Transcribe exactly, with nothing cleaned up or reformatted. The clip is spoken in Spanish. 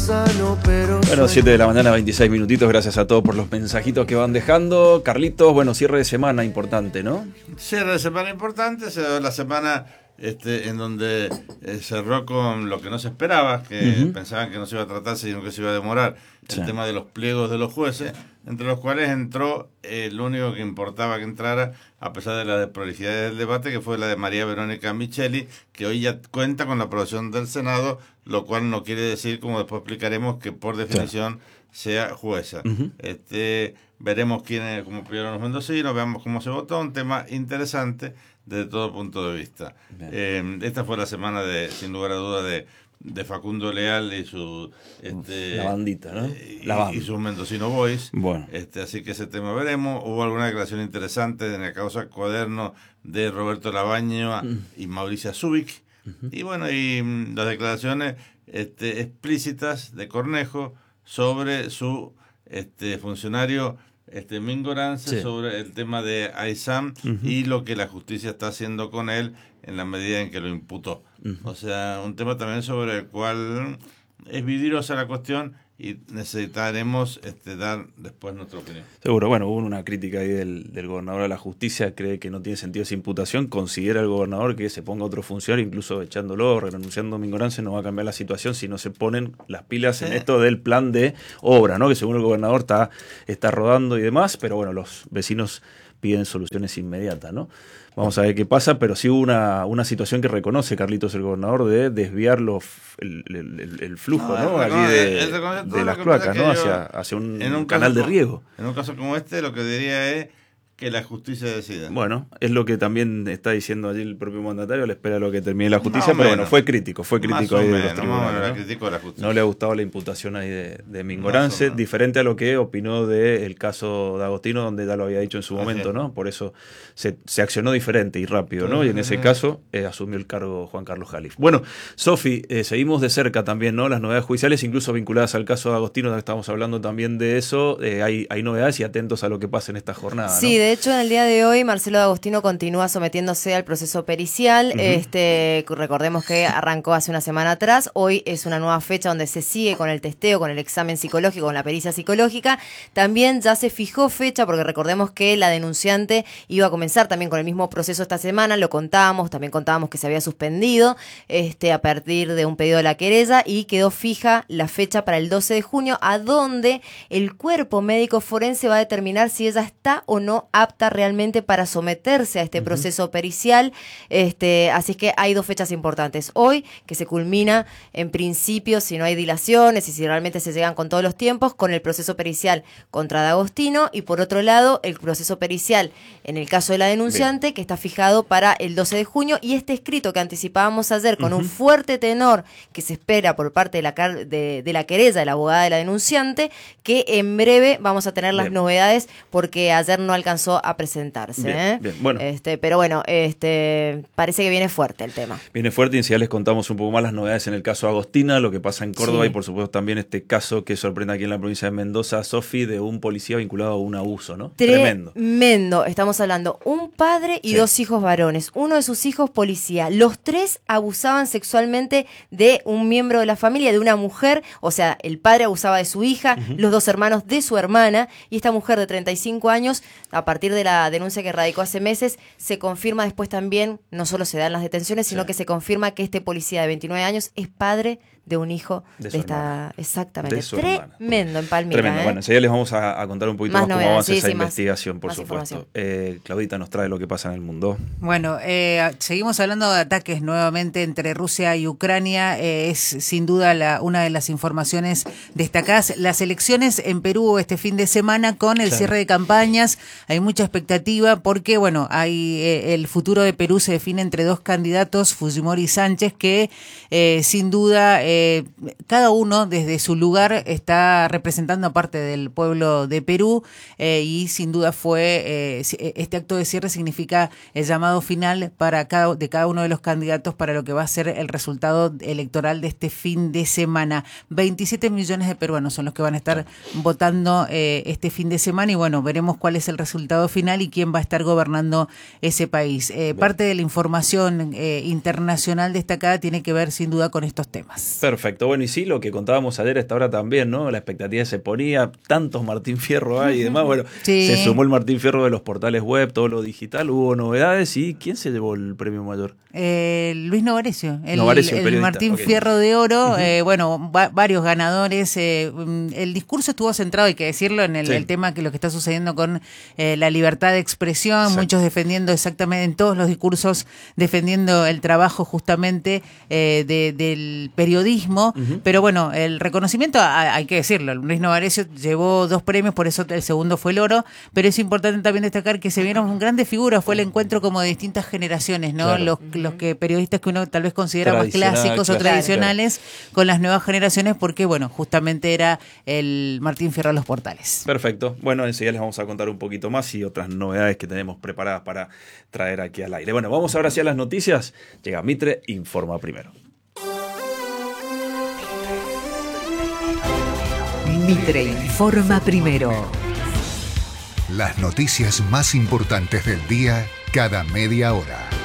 sano, pero... Bueno, siete de la mañana, veintiséis minutitos. Gracias a todos por los mensajitos que van dejando. Carlitos, bueno, cierre de semana importante, ¿no? Cierre de semana importante, se dio la semana este, en donde eh, cerró con lo que no se esperaba, que uh-huh. pensaban que no se iba a tratar, sino que se iba a demorar, sí. el tema de los pliegos de los jueces, entre los cuales entró eh, lo único que importaba que entrara, a pesar de la desprolijidad del debate, que fue la de María Verónica Micheli, que hoy ya cuenta con la aprobación del Senado, lo cual no quiere decir, como después explicaremos, que por definición sí. sea jueza. Uh-huh. Este, veremos quiénes, como pidieron los mendocinos, veamos cómo se votó, un tema interesante desde todo punto de vista. Eh, esta fue la semana, de sin lugar a dudas, de, de Facundo Leal y su... Este, la bandita, ¿no? Y, la banda. y sus Mendocino Boys. Bueno. Este, así que ese tema veremos. Hubo alguna declaración interesante en la causa Cuaderno de Roberto Labaña mm. y Mauricia Zubik. Uh-huh. Y bueno, y mm, las declaraciones este, explícitas de Cornejo sobre su este, funcionario este, Mingorance, sí. sobre el tema de Aysam uh-huh. y lo que la justicia está haciendo con él en la medida en que lo imputó. Uh-huh. O sea, un tema también sobre el cual es vidriosa la cuestión y necesitaremos este, dar después nuestra opinión. Seguro. Bueno, hubo una crítica ahí del, del gobernador de la justicia, cree que no tiene sentido esa imputación, considera el gobernador que se ponga otro funcionario, incluso echándolo, renunciando a Mingorance, no va a cambiar la situación si no se ponen las pilas en esto del plan de obra, ¿no? Que según el gobernador está, está rodando y demás, pero bueno, los vecinos piden soluciones inmediatas, ¿no? Vamos a ver qué pasa, pero sí hubo una, una situación que reconoce Carlitos, el gobernador, de desviar los, el, el, el flujo, ¿no? ¿no? Allí de, de las cloacas, ¿no? Hacia, hacia un, un canal de riego. En un caso como este, lo que diría es que la justicia decida. Bueno, es lo que también está diciendo allí el propio mandatario, le espera lo que termine la justicia, pero bueno, fue crítico, fue crítico ahí de los tribunales, ¿no? Criticó la justicia. No le ha gustado la imputación ahí de, de Mingorance, diferente a lo que opinó del caso de Agostino, donde ya lo había dicho en su momento, ¿no? Por eso se, se accionó diferente y rápido, ¿no? Y en ese caso eh, asumió el cargo Juan Carlos Jalif. Bueno, Sofi, eh, seguimos de cerca también, ¿no? Las novedades judiciales, incluso vinculadas al caso de Agostino, ya estamos hablando también de eso, eh, hay, hay novedades y atentos a lo que pasa en esta jornada, ¿no? Sí, de hecho, en el día de hoy, Marcelo D'Agostino continúa sometiéndose al proceso pericial. Uh-huh. Este, recordemos que arrancó hace una semana atrás. Hoy es una nueva fecha donde se sigue con el testeo, con el examen psicológico, con la pericia psicológica. También ya se fijó fecha, porque recordemos que la denunciante iba a comenzar también con el mismo proceso esta semana. Lo contábamos, también contábamos que se había suspendido este, a partir de un pedido de la querella, y quedó fija la fecha para el doce de junio, a donde el cuerpo médico forense va a determinar si ella está o no apta realmente para someterse a este uh-huh. proceso pericial. Este, así es que hay dos fechas importantes. Hoy, que se culmina en principio, si no hay dilaciones y si realmente se llegan con todos los tiempos, con el proceso pericial contra D'Agostino, y por otro lado, el proceso pericial en el caso de la denunciante, Bien. que está fijado para el doce de junio, y este escrito que anticipábamos ayer con uh-huh. un fuerte tenor que se espera por parte de la, de, de la querella, de la abogada de la denunciante, que en breve vamos a tener las Bien. novedades, porque ayer no alcanzó a presentarse. Bien, ¿eh? bien, bueno. Este, pero bueno, este, parece que viene fuerte el tema. Viene fuerte, y si ya les contamos un poco más las novedades en el caso Agostina, lo que pasa en Córdoba, sí. y por supuesto también este caso que sorprende aquí en la provincia de Mendoza, Sofi, de un policía vinculado a un abuso, ¿no? Tremendo. Tremendo. Estamos hablando un padre y sí. dos hijos varones. Uno de sus hijos policía. Los tres abusaban sexualmente de un miembro de la familia, de una mujer. O sea, el padre abusaba de su hija, uh-huh. los dos hermanos de su hermana, y esta mujer de treinta y cinco años, a partir de la denuncia que radicó hace meses, se confirma después también, no solo se dan las detenciones, sino sí. que se confirma que este policía de veintinueve años es padre de un hijo de, de esta... Hermana. Exactamente. De Tremendo en Palmira. Tremendo. ¿eh? Bueno, enseguida les vamos a, a contar un poquito más, más cómo avanza sí, esa sí, investigación, más, por más supuesto. Eh, Claudita nos trae lo que pasa en el mundo. Bueno, eh, seguimos hablando de ataques nuevamente entre Rusia y Ucrania. Eh, es sin duda la, una de las informaciones destacadas. Las elecciones en Perú este fin de semana, con el claro. cierre de campañas. Hay mucha expectativa porque, bueno, hay eh, el futuro de Perú se define entre dos candidatos, Fujimori y Sánchez, que eh, sin duda... Eh, Eh, cada uno desde su lugar está representando a parte del pueblo de Perú, eh, y sin duda fue eh, este acto de cierre significa el llamado final para cada, de cada uno de los candidatos para lo que va a ser el resultado electoral de este fin de semana. veintisiete millones de peruanos son los que van a estar votando eh, este fin de semana, y bueno, veremos cuál es el resultado final y quién va a estar gobernando ese país. Eh, parte de la información eh, internacional destacada tiene que ver sin duda con estos temas. Perfecto, bueno, y sí, lo que contábamos ayer a esta hora también, ¿no? La expectativa se ponía, tantos Martín Fierro hay y demás, bueno, sí. Se sumó el Martín Fierro de los portales web, todo lo digital, hubo novedades, y ¿quién se llevó el premio mayor? Eh, Luis Novarecio, el, Novarecio, el, el Martín okay. Fierro de Oro, uh-huh. eh, bueno, va, varios ganadores, eh, el discurso estuvo centrado, hay que decirlo, en el, sí. el tema que lo que está sucediendo con eh, la libertad de expresión, exacto. Muchos defendiendo exactamente, en todos los discursos, defendiendo el trabajo justamente eh, de, del periodismo, uh-huh. Pero bueno, el reconocimiento, hay que decirlo, Luis Novarecio llevó dos premios, por eso el segundo fue el oro, pero es importante también destacar que se vieron grandes figuras, fue el encuentro como de distintas generaciones, ¿no? Claro. Los, uh-huh. los que periodistas que uno tal vez considera más clásicos claro, o tradicionales, claro. Con las nuevas generaciones, porque bueno, justamente era el Martín Fierro de los portales. Perfecto, bueno, enseguida les vamos a contar un poquito más y otras novedades que tenemos preparadas para traer aquí al aire. Bueno, vamos ahora sí a las noticias. Llega Mitre, informa primero. Mitre informa primero. Las noticias más importantes del día cada media hora.